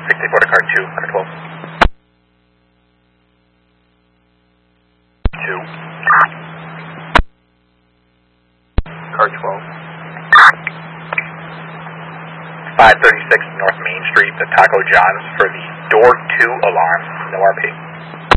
64 to car 2, car 12. 2. Car 12. 536 North Main Street, the Taco John's for the door 2 alarm. No RP.